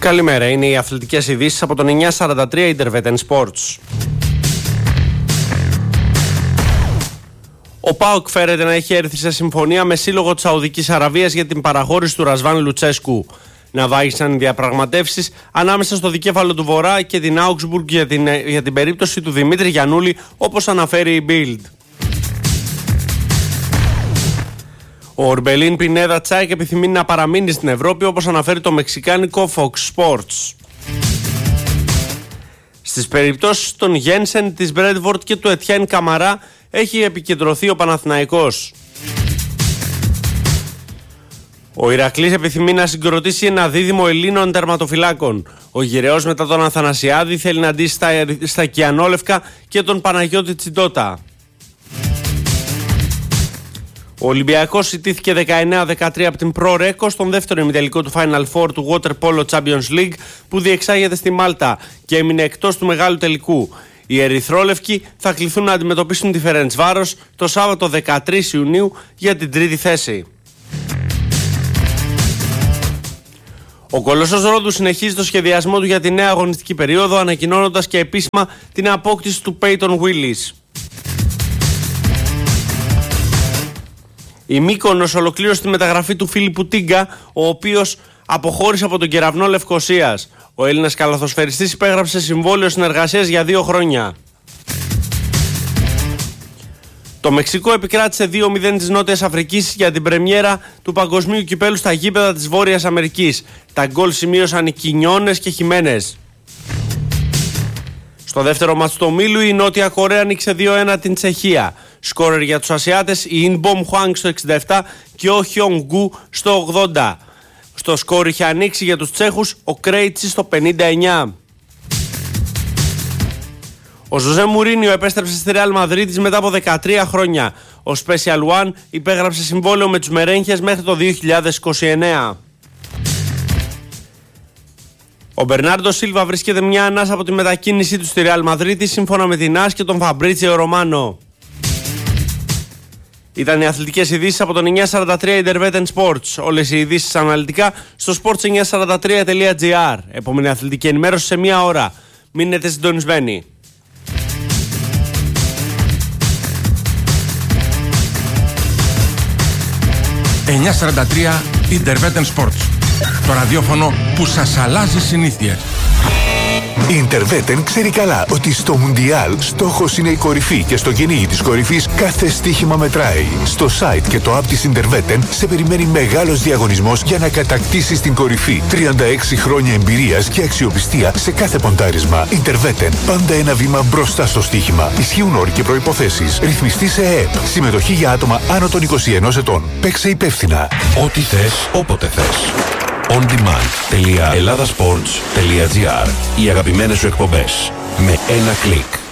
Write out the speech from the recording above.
Καλημέρα, είναι οι αθλητικές ειδήσεις από τον 943 Intervetten Sports. Ο ΠΑΟΚ φέρεται να έχει έρθει σε συμφωνία με σύλλογο της Σαουδικής Αραβίας για την παραχώρηση του Ρασβάν Λουτσέσκου. Να βάγισαν οι διαπραγματεύσεις ανάμεσα στο δικέφαλο του Βορρά και την Augsburg για την περίπτωση του Δημήτρη Γιαννούλη, όπως αναφέρει η Bild. Ο Ορμπελίν Πινέδα Τσάικ επιθυμεί να παραμείνει στην Ευρώπη, όπως αναφέρει το μεξικάνικο Fox Sports. Στις περιπτώσεις των Γένσεν, της Μπρέντβορτ και του Ετιέν Καμαρά έχει επικεντρωθεί ο Παναθηναϊκός. Ο Ηρακλής επιθυμεί να συγκροτήσει ένα δίδυμο Ελλήνων τερματοφυλάκων. Ο Γυραιός μετά τον Αθανασιάδη θέλει να ντύσει στα Κιανόλευκα και τον Παναγιώτη Τσιντότα. Ο Ολυμπιακός ιτήθηκε 19-13 από την Pro Reco στον δεύτερο ημιτελικό του Final Four του Water Polo Champions League που διεξάγεται στη Μάλτα και έμεινε εκτός του μεγάλου τελικού. Οι ερυθρόλευκοι θα κληθούν να αντιμετωπίσουν τη Φερεντσβάρος το Σάββατο 13 Ιουνίου για την τρίτη θέση. Ο Κολοσσός Ρόδου συνεχίζει το σχεδιασμό του για τη νέα αγωνιστική περίοδο, ανακοινώνοντας και επίσημα την απόκτηση του Peyton Willis. Η Μύκονος ολοκλήρωσε τη μεταγραφή του Φίλιππου Τίγκα, ο οποίος αποχώρησε από τον Κεραυνό Λευκωσίας. Ο Έλληνας καλαθοσφαιριστής υπέγραψε συμβόλαιο συνεργασίας για 2 χρόνια. Το Μεξικό επικράτησε 2-0 της Νότιας Αφρικής για την πρεμιέρα του Παγκοσμίου Κυπέλου στα γήπεδα της Βόρειας Αμερικής. Τα γκολ σημείωσαν οι Κινιόνες και Χιμένες. Στο δεύτερο μάτς του ομίλου η Νότια Κορέα νίκησε 2-1 την Τσεχία. Σκόρερ για τους Ασιάτες η Ινμπομ Χουάνγκ στο 67 και ο Χιονγκού στο 80. Στο σκόρ είχε ανοίξει για τους Τσέχους ο Κρέιτσι στο 59. Ο Ζωζέ Μουρίνιο επέστρεψε στη Ρεάλ Μαδρίτης μετά από 13 χρόνια. Ο Special One υπέγραψε συμβόλαιο με τους Μερένχες μέχρι το 2029. Ο Μπερνάρντο Σίλβα βρίσκεται μια ανάσα από τη μετακίνησή του στη Ρεάλ Μαδρίτη σύμφωνα με την ΑΣ και τον Φαμπρίτσιο Ρωμάνο. Ήταν οι αθλητικές ειδήσεις από τον 943 Intervetten Sports. Όλες οι ειδήσεις αναλυτικά στο sports943.gr. Επόμενη αθλητική ενημέρωση σε 1 ώρα. Μείνετε συντονισμένοι. 943 Intervetten Sports. Το ραδιόφωνο που σας αλλάζει συνήθειες. Η Intervetten ξέρει καλά ότι στο Μουντιάλ στόχος είναι η κορυφή και στο κυνήγι της κορυφής κάθε στοίχημα μετράει. Στο site και το app της Intervetten σε περιμένει μεγάλος διαγωνισμός για να κατακτήσεις την κορυφή. 36 χρόνια εμπειρίας και αξιοπιστία σε κάθε ποντάρισμα. Intervetten, πάντα ένα βήμα μπροστά στο στοίχημα. Ισχύουν όροι και προϋποθέσεις. Ρυθμιστή σε ΕΕΠ. Συμμετοχή για άτομα άνω των 21 ετών. Παίξε υπεύθυνα. Ό,τι θες, όποτε θες. ondemand.ελλάδασπορts.gr. Οι αγαπημένες σου εκπομπές με ένα κλικ.